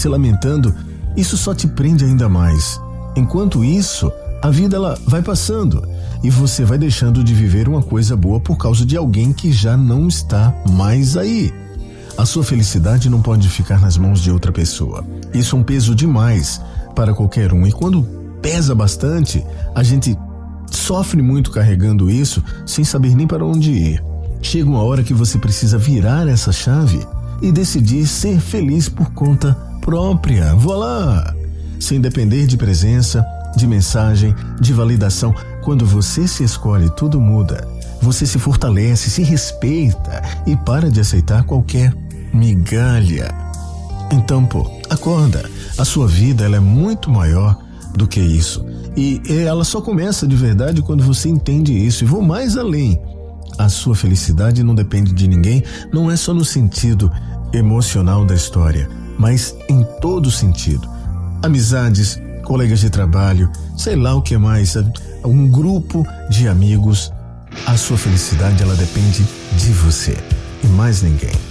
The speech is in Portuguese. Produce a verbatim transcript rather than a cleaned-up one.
se lamentando, isso só te prende ainda mais. Enquanto isso, a vida ela vai passando e você vai deixando de viver uma coisa boa por causa de alguém que já não está mais aí. A sua felicidade não pode ficar nas mãos de outra pessoa. Isso é um peso demais para qualquer um, e quando pesa bastante, a gente sofre muito carregando isso sem saber nem para onde ir. Chega uma hora que você precisa virar essa chave e decidir ser feliz por conta própria. Voilá! Sem depender de presença, de mensagem, de validação. Quando você se escolhe, tudo muda. Você se fortalece, se respeita e para de aceitar qualquer migalha. Então, pô, acorda. A sua vida ela é muito maior do que isso. E ela só começa de verdade quando você entende isso. E vou mais além. A sua felicidade não depende de ninguém, não é só no sentido emocional da história, mas em todo sentido. Amizades, colegas de trabalho, sei lá o que mais, um grupo de amigos. A sua felicidade ela depende de você e mais ninguém.